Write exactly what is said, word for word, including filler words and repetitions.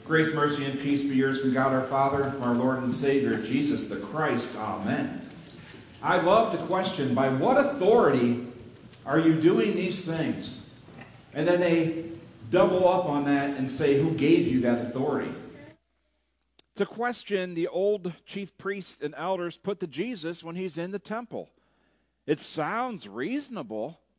Grace, mercy, and peace be yours from God our Father and from our Lord and Savior, Jesus the Christ. Amen. I love the question, by what authority are you doing these things? And then they double up on that and say, who gave you that authority? It's a question the old chief priests and elders put to Jesus when he's in the temple. It sounds reasonable,